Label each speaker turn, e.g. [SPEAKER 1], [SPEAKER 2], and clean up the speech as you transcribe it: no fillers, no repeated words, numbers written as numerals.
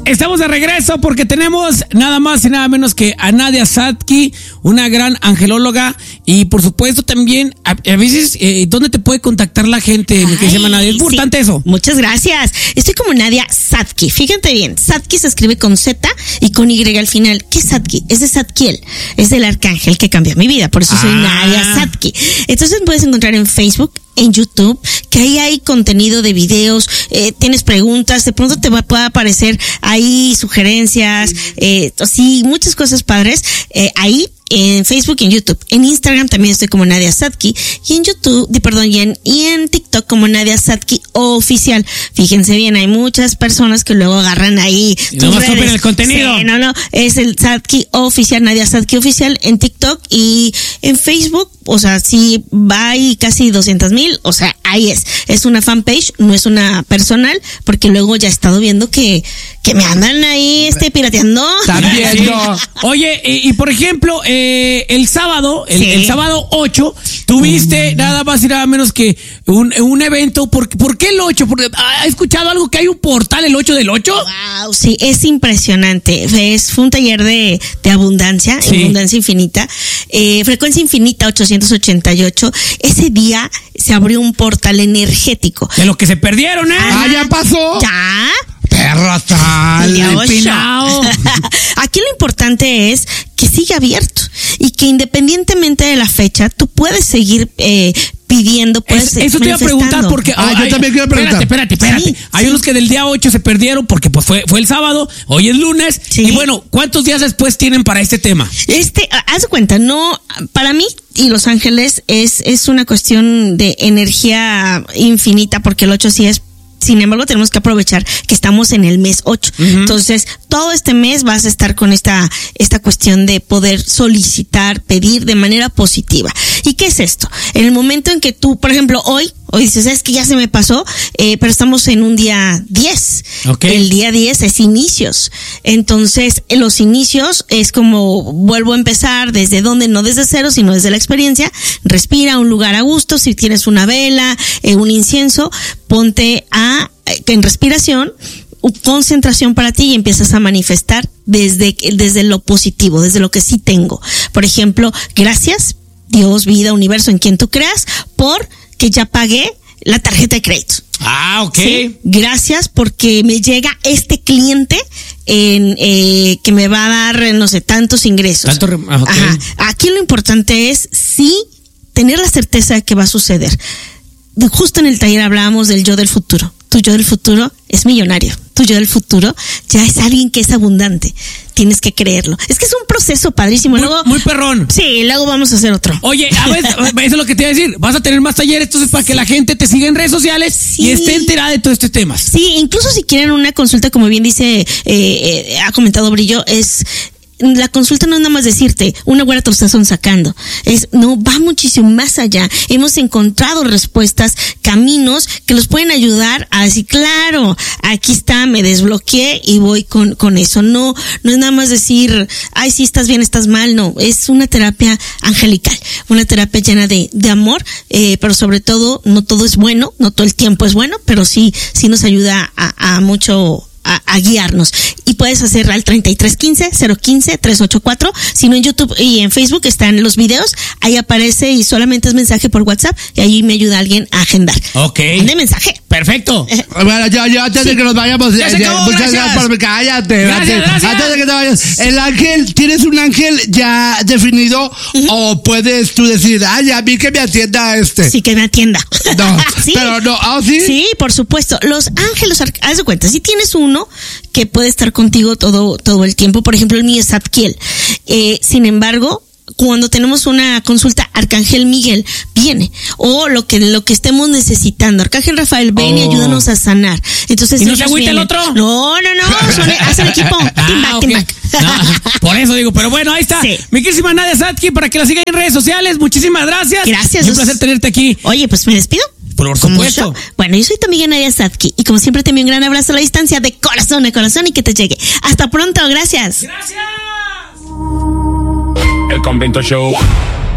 [SPEAKER 1] Estamos de regreso porque tenemos nada más y nada menos que a Nadia Sadki, una gran angelóloga, y por supuesto también a veces ¿dónde te puede contactar la gente? Que se llama Nadia. Es importante eso.
[SPEAKER 2] Muchas gracias. Estoy como Nadia Sadki. Fíjate bien, Sadki se escribe con Z y con Y al final. ¿Qué es Sadki? Es de Zadkiel, es del arcángel que cambió mi vida. Por eso soy Nadia Sadki. Entonces me puedes encontrar en Facebook, en YouTube, que ahí hay contenido de videos, tienes preguntas, de pronto te puede aparecer ahí sugerencias, sí, muchas cosas padres, ahí en Facebook y en YouTube. En Instagram también estoy como Nadia Sadki, y en YouTube, y en TikTok como Nadia Sadki Oficial. Fíjense bien, hay muchas personas que luego agarran ahí
[SPEAKER 1] no más copian el contenido.
[SPEAKER 2] Sí, no, es el Sadki Oficial, Nadia Sadki Oficial en TikTok y en Facebook. O sea, sí, va ahí casi 200,000, o sea, ahí es una fanpage, no es una personal, porque luego ya he estado viendo que me andan ahí pirateando.
[SPEAKER 1] También, no. Oye, y por ejemplo, el sábado, el sábado 8, tuviste nada más y nada menos que un evento. ¿Por qué el 8? Porque ¿has escuchado algo que hay un portal el 8 del 8?
[SPEAKER 2] Wow, sí, es impresionante. Fue un taller de abundancia, abundancia infinita, frecuencia infinita 888. Ese día se abrió un portal energético.
[SPEAKER 1] De lo que se perdieron, ¿eh?
[SPEAKER 3] ¿Ya pasó?
[SPEAKER 2] Ya.
[SPEAKER 3] Perro tal, empinado.
[SPEAKER 2] Aquí lo importante es que siga abierto y que independientemente de la fecha, tú puedes seguir pidiendo, puedes
[SPEAKER 1] eso te iba a preguntar porque
[SPEAKER 3] yo también quiero preguntar.
[SPEAKER 1] Espérate. Sí, hay unos que del día 8 se perdieron porque pues fue el sábado, hoy es lunes, y bueno, ¿cuántos días después tienen para este tema?
[SPEAKER 2] Haz de cuenta, no, para mí y Los Ángeles es una cuestión de energía infinita, porque el 8 sí es. Sin embargo, tenemos que aprovechar que estamos en el mes 8. Uh-huh. Entonces, todo este mes vas a estar con esta cuestión de poder solicitar, pedir de manera positiva. ¿Y qué es esto? En el momento en que tú, por ejemplo, hoy dices, es que ya se me pasó, pero estamos en un día 10. Okay. El día 10 es inicios. Entonces, los inicios es como vuelvo a empezar, ¿desde dónde? No desde cero, sino desde la experiencia. Respira un lugar a gusto, si tienes una vela, un incienso, ponte en respiración, concentración para ti, y empiezas a manifestar desde lo positivo, desde lo que sí tengo. Por ejemplo, gracias, Dios, vida, universo, en quien tú creas, por que ya pagué la tarjeta de crédito.
[SPEAKER 1] Ok.
[SPEAKER 2] ¿Sí? Gracias porque me llega este cliente que me va a dar, no sé, tantos ingresos. Okay. Ajá. Aquí lo importante es tener la certeza de que va a suceder. Justo en el taller hablábamos del yo del futuro. Tu yo del futuro es millonario. Tu yo del futuro ya es alguien que es abundante. Tienes que creerlo. Es que es un proceso padrísimo.
[SPEAKER 1] Muy perrón.
[SPEAKER 2] Sí, luego vamos a hacer otro.
[SPEAKER 1] Oye, a ver, eso es lo que te iba a decir. Vas a tener más talleres, entonces, para que la gente te siga en redes sociales y esté enterada de todos estos temas. Sí,
[SPEAKER 2] incluso si quieren una consulta, como bien dice, ha comentado Brillo, la consulta no es nada más decirte una güera te lo están sacando, va muchísimo más allá. Hemos encontrado respuestas, caminos que los pueden ayudar a decir, claro, aquí está, me desbloqueé y voy con eso. No es nada más decir, ay, sí, estás bien, estás mal. No, es una terapia angelical, una terapia llena de amor, pero sobre todo, no todo es bueno, no todo el tiempo es bueno, pero sí nos ayuda a mucho a guiarnos. Y puedes hacer al 3315-015-384. Si no, en YouTube y en Facebook están los videos. Ahí aparece y solamente es mensaje por WhatsApp. Y ahí me ayuda alguien a agendar.
[SPEAKER 1] Ok.
[SPEAKER 2] Mande mensaje.
[SPEAKER 1] Perfecto.
[SPEAKER 3] Bueno, ya antes de que nos vayamos.
[SPEAKER 1] Muchas gracias por
[SPEAKER 3] cállate.
[SPEAKER 1] Gracias.
[SPEAKER 3] Antes de que te vayas. El ángel, ¿tienes un ángel ya definido? Uh-huh. ¿O puedes tú decir, a mí que me atienda
[SPEAKER 2] Sí, que me atienda.
[SPEAKER 3] No, ¿sí? Pero no, ¿sí?
[SPEAKER 2] Sí, por supuesto. Los ángeles, haz de cuenta, si tienes uno que puede estar contigo todo el tiempo, por ejemplo, el mío es Zadkiel. Sin embargo, cuando tenemos una consulta, Arcángel Miguel viene, o lo que estemos necesitando. Arcángel Rafael, ven y ayúdanos a sanar. Entonces,
[SPEAKER 1] ¿y no se agüita el otro?
[SPEAKER 2] No, hacen equipo. Team back.
[SPEAKER 1] No, por eso digo, pero bueno, ahí está. Sí. Mi querísima Nadia Sadki, para que la sigan en redes sociales. Muchísimas gracias.
[SPEAKER 2] Gracias.
[SPEAKER 1] Es un placer tenerte aquí.
[SPEAKER 2] Oye, pues me despido.
[SPEAKER 1] Por supuesto.
[SPEAKER 2] Bueno, yo soy tu amiga Nadia Sadki y como siempre te envío un gran abrazo a la distancia, de corazón a corazón, y que te llegue. Hasta pronto, gracias.
[SPEAKER 1] Gracias.
[SPEAKER 4] El Convento Show.